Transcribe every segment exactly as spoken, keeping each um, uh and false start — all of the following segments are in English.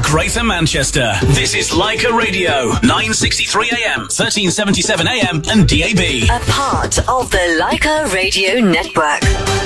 Greater Manchester. This is Leica Radio, nine sixty-three A M, thirteen seventy-seven A M and D A B. A part of the Leica Radio Network.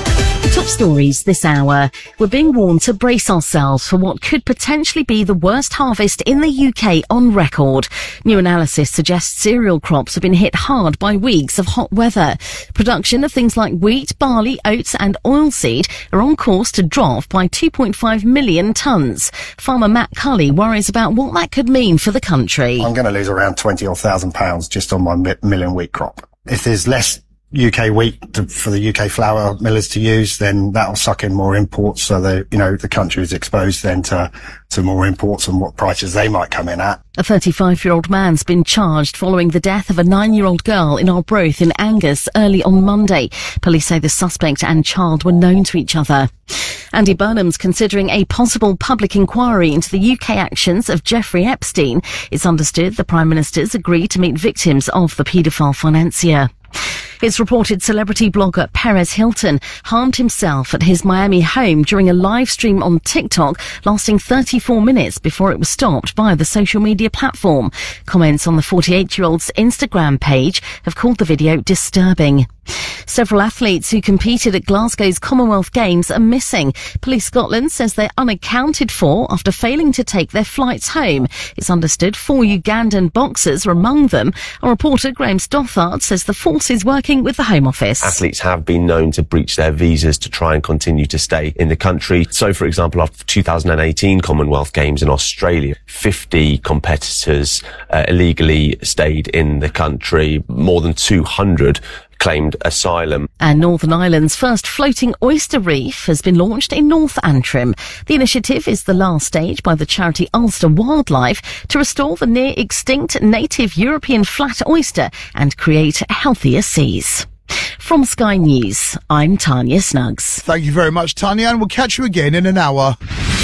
Top stories this hour. We're being warned to brace ourselves for what could potentially be the worst harvest in the U K on record. New analysis suggests cereal crops have been hit hard by weeks of hot weather. Production of things like wheat, barley, oats and oilseed are on course to drop by two point five million tonnes. Farmer Matt Cully worries about what that could mean for the country. I'm going to lose around twenty or one thousand pounds just on my milling wheat crop. If there's less U K wheat to, for the U K flour millers to use, then that'll suck in more imports. So the, you know, the country is exposed then to, to more imports and what prices they might come in at. A thirty-five-year-old man's been charged following the death of a nine-year-old girl in Arbroath in Angus early on Monday. Police say the suspect and child were known to each other. Andy Burnham's considering a possible public inquiry into the U K actions of Jeffrey Epstein. It's understood the Prime Minister's agreed to meet victims of the paedophile financier. It's reported celebrity blogger Perez Hilton harmed himself at his Miami home during a live stream on TikTok lasting thirty-four minutes before it was stopped by the social media platform. Comments on the forty-eight-year-old's Instagram page have called the video disturbing. Several athletes who competed at Glasgow's Commonwealth Games are missing. Police Scotland says they're unaccounted for after failing to take their flights home. It's understood four Ugandan boxers are among them. Our reporter Graham Stothard says the force is working with the Home Office. Athletes have been known to breach their visas to try and continue to stay in the country. So, for example, after two thousand eighteen Commonwealth Games in Australia, fifty competitors uh, illegally stayed in the country. More than two hundred claimed asylum. And Northern Ireland's first floating oyster reef has been launched in North Antrim. The initiative is the last stage by the charity Ulster Wildlife to restore the near-extinct native European flat oyster and create healthier seas. From Sky News, I'm Tanya Snuggs. Thank you very much, Tanya, and we'll catch you again in an hour.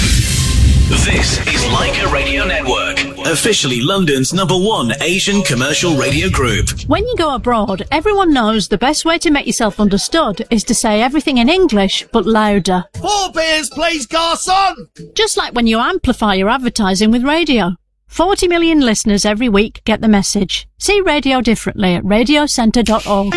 This is Leica Radio Network, officially London's number one Asian commercial radio group. When you go abroad, everyone knows the best way to make yourself understood is to say everything in English, but louder. Four beers, please, garçon! Just like when you amplify your advertising with radio. forty million listeners every week get the message. See radio differently at radio centre dot org.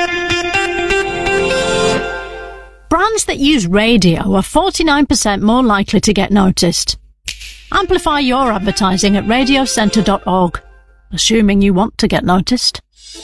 Brands that use radio are forty-nine percent more likely to get noticed. Amplify your advertising at radio centre dot org, assuming you want to get noticed.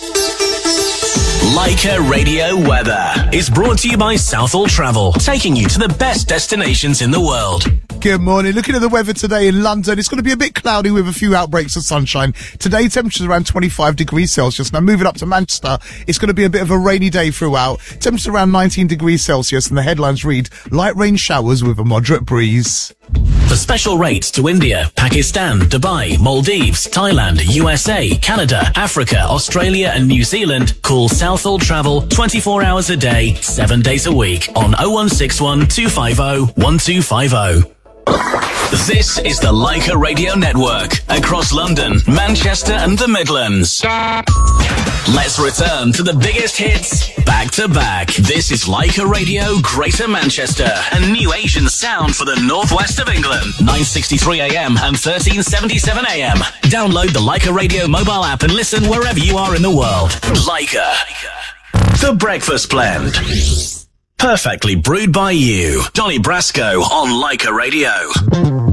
Leica Radio Weather is brought to you by Southall Travel, taking you to the best destinations in the world. Good morning. Looking at the weather today in London, it's going to be a bit cloudy with a few outbreaks of sunshine. Today, temperatures around twenty-five degrees Celsius. Now, moving up to Manchester, it's going to be a bit of a rainy day throughout. Temperatures around nineteen degrees Celsius, and the headlines read, light rain showers with a moderate breeze. For special rates to India, Pakistan, Dubai, Maldives, Thailand, U S A, Canada, Africa, Australia and New Zealand, call Southall Travel twenty-four hours a day, seven days a week on oh one six one, two five oh, one two five oh. This is the Leica Radio Network, across London, Manchester and the Midlands. Let's return to the biggest hits, back to back. This is Leica Radio Greater Manchester, a new Asian sound for the northwest of England. nine sixty-three A M and thirteen seventy-seven A M. Download the Leica Radio mobile app and listen wherever you are in the world. Leica. The Breakfast Blend. Perfectly brewed by you. Donny Brasco on Leica Radio.